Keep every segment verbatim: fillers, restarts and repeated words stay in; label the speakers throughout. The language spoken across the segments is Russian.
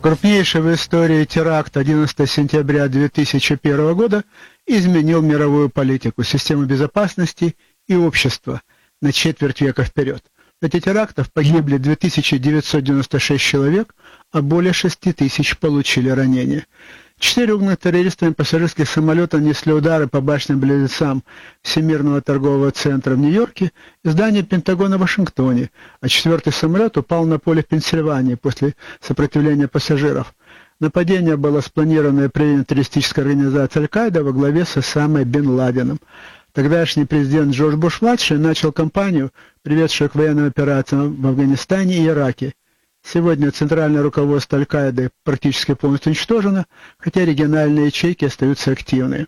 Speaker 1: Крупнейший в истории теракт одиннадцатого сентября две тысячи первого года изменил мировую политику, систему безопасности и общество на четверть века вперед. В этих терактах погибли две тысячи девятьсот девяносто шесть человек, а более шести тысяч получили ранения. Четыре угнанных террористами пассажирских самолета нанесли удары по башням-близнецам Всемирного торгового центра в Нью-Йорке и зданию Пентагона в Вашингтоне, а четвертый самолет упал на поле в Пенсильвании после сопротивления пассажиров. Нападение было спланировано при террористической организации Аль-Каида во главе с Осамой бен Ладеном. Тогдашний президент Джордж Буш-младший начал кампанию, приведшую к военным операциям в Афганистане и Ираке. Сегодня центральное руководство Аль-Каиды практически полностью уничтожено, хотя региональные ячейки остаются активны.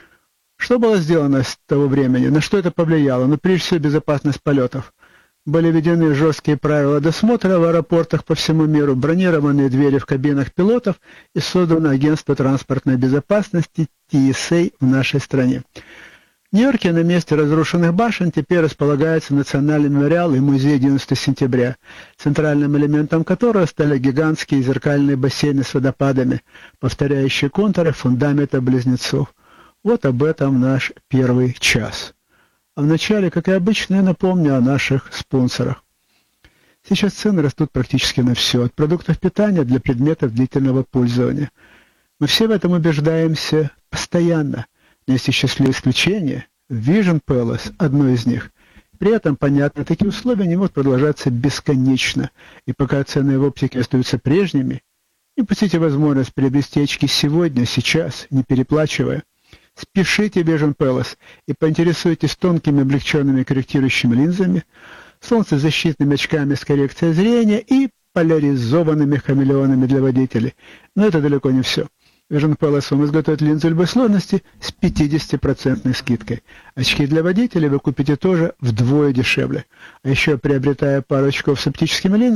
Speaker 1: Что было сделано с того времени? На что это повлияло? Ну, прежде всего, безопасность полетов. Были введены жесткие правила досмотра в аэропортах по всему миру, бронированные двери в кабинах пилотов и создано агентство транспортной безопасности Ти Эс Эй в нашей стране. В Нью-Йорке на месте разрушенных башен теперь располагается Национальный мемориал и музей одиннадцатого сентября, центральным элементом которого стали гигантские зеркальные бассейны с водопадами, повторяющие контуры фундамента близнецов. Вот об этом наш первый час. А вначале, как и обычно, я напомню о наших спонсорах. Сейчас цены растут практически на все, от продуктов питания для предметов длительного пользования. Мы все в этом убеждаемся постоянно. Но есть счастливые исключения. Vision Palace – одно из них. При этом, понятно, такие условия не могут продолжаться бесконечно. И пока цены в оптике остаются прежними, не упустите возможность приобрести очки сегодня, сейчас, не переплачивая. Спешите в Vision Palace и поинтересуйтесь тонкими облегченными корректирующими линзами, солнцезащитными очками с коррекцией зрения и поляризованными хамелеонами для водителей. Но это далеко не все. Vision Palace вам изготовит линзы любой сложности с пятидесятипроцентной скидкой. Очки для водителей вы купите тоже вдвое дешевле. А еще, приобретая пару очков с оптическими линзами,